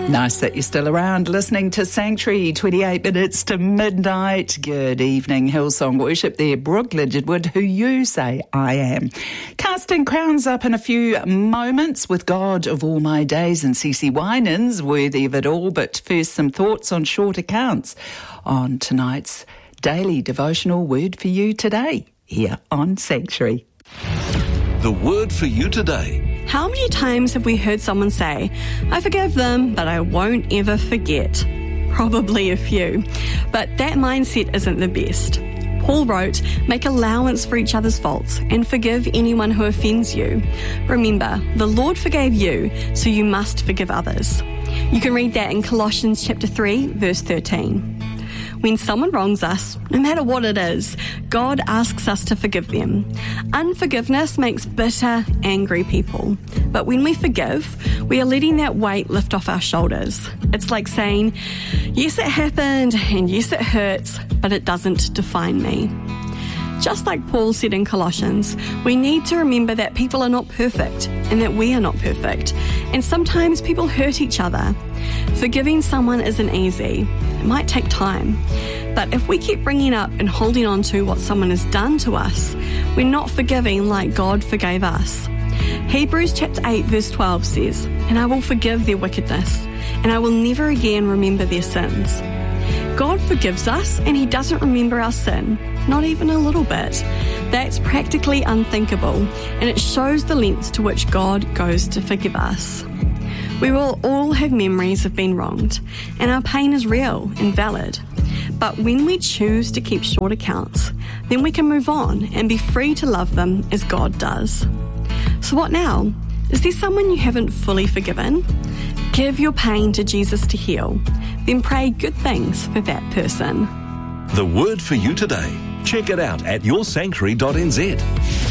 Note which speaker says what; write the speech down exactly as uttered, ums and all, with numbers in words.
Speaker 1: Nice that you're still around listening to Sanctuary, twenty-eight minutes to midnight. Good evening, Hillsong Worship there, Brooke Lidgerwood, who you say I am. Casting crowns up in a few moments with God of All My Days and C C Winans, worthy of it all. But first, some thoughts on short accounts on tonight's daily devotional word for you today, here on Sanctuary.
Speaker 2: The word for you today.
Speaker 3: How many times have we heard someone say, I forgive them, but I won't ever forget? Probably a few. But that mindset isn't the best. Paul wrote, make allowance for each other's faults and forgive anyone who offends you. Remember, the Lord forgave you, so you must forgive others. You can read that in Colossians chapter three, verse thirteen. When someone wrongs us, no matter what it is, God asks us to forgive them. Unforgiveness makes bitter, angry people. But when we forgive, we are letting that weight lift off our shoulders. It's like saying, yes, it happened, and yes, it hurts, but it doesn't define me. Just like Paul said in Colossians, we need to remember that people are not perfect and that we are not perfect. And sometimes people hurt each other. Forgiving someone isn't easy. It might take time. But if we keep bringing up and holding on to what someone has done to us, we're not forgiving like God forgave us. Hebrews chapter eight verse twelve says, and I will forgive their wickedness, and I will never again remember their sins. God forgives us and he doesn't remember our sin, not even a little bit. That's practically unthinkable, and it shows the lengths to which God goes to forgive us. We will all have memories of being wronged, and our pain is real and valid. But when we choose to keep short accounts, then we can move on and be free to love them as God does. So what now? Is there someone you haven't fully forgiven? Give your pain to Jesus to heal. Then pray good things for that person.
Speaker 2: The word for you today. Check it out at your sanctuary dot n z.